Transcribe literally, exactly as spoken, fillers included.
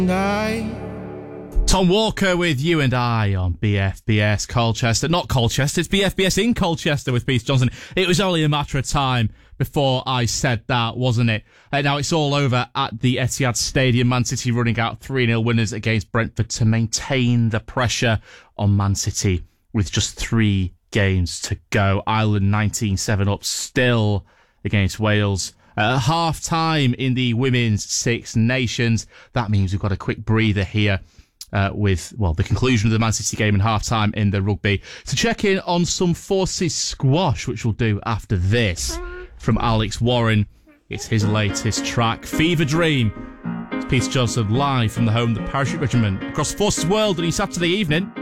Tom Walker with You and I on B F B S Colchester. Not Colchester, it's B F B S in Colchester with Peter Johnson. It was only a matter of time before I said that, wasn't it? Uh, now it's all over at the Etihad Stadium. Man City running out three nil winners against Brentford to maintain the pressure on Man City with just three games to go. Ireland nineteen seven up still against Wales. At half time in the Women's Six Nations. That means we've got a quick breather here uh, with, well, the conclusion of the Man City game and half time in the rugby. To check in on some Forces squash, which we'll do after this, from Alex Warren. It's his latest track, Fever Dream. It's Peter Johnson live from the home of the Parachute Regiment across Forces World on Saturday evening.